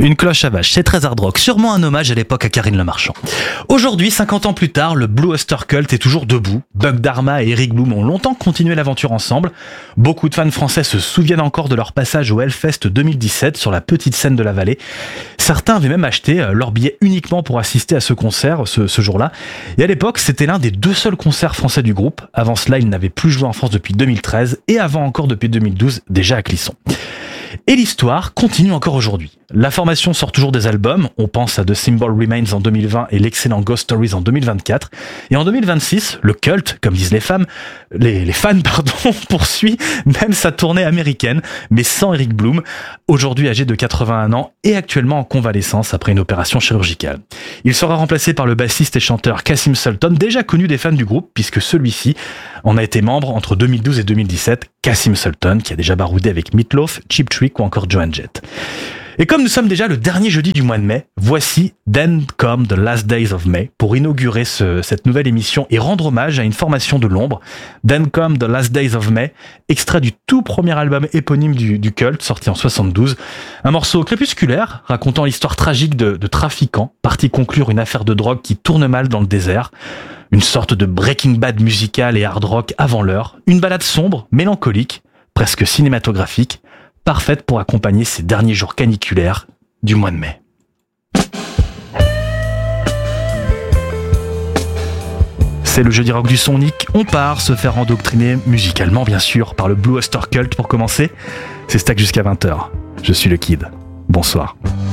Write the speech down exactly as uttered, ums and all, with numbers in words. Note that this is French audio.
Une cloche à vache, c'est très hard rock, sûrement un hommage à l'époque à Karine Le Marchand. Aujourd'hui, cinquante ans plus tard, le Blue Oyster Cult est toujours debout. Buck Dharma et Eric Bloom ont longtemps continué l'aventure ensemble. Beaucoup de fans français se souviennent encore de leur passage au Hellfest deux mille dix-sept sur la petite scène de la vallée. Certains avaient même acheté leur billet uniquement pour assister à ce concert ce, ce jour-là. Et à l'époque, c'était l'un des deux seuls concerts français du groupe. Avant cela, ils n'avaient plus joué en France depuis deux mille treize et avant encore depuis deux mille douze, déjà à Clisson. Et l'histoire continue encore aujourd'hui. La formation sort toujours des albums, on pense à The Symbol Remains en deux mille vingt et l'excellent Ghost Stories en deux mille vingt-quatre. Et en deux mille vingt-six, le culte, comme disent les femmes, les, les fans, pardon, poursuit même sa tournée américaine, mais sans Eric Bloom, aujourd'hui âgé de quatre-vingt-un ans et actuellement en convalescence après une opération chirurgicale. Il sera remplacé par le bassiste et chanteur Kassim Sultan, déjà connu des fans du groupe, puisque celui-ci en a été membre entre deux mille douze et deux mille dix-sept, Kassim Sultan, qui a déjà baroudé avec Meat Loaf, Cheap Trick ou encore Joan Jett. Et comme nous sommes déjà le dernier jeudi du mois de mai, voici Then Come the Last Days of May pour inaugurer ce, cette nouvelle émission et rendre hommage à une formation de l'ombre. Then Come the Last Days of May, extrait du tout premier album éponyme du, du culte, sorti en soixante-douze. Un morceau crépusculaire racontant l'histoire tragique de, de trafiquants partis conclure une affaire de drogue qui tourne mal dans le désert. Une sorte de Breaking Bad musical et hard rock avant l'heure. Une balade sombre, mélancolique, presque cinématographique, parfaite pour accompagner ces derniers jours caniculaires du mois de mai. C'est le jeudi rock du Sonic, on part se faire endoctriner musicalement bien sûr par le Blue Oyster Cult pour commencer. C'est stack jusqu'à vingt heures. Je suis le Kid. Bonsoir.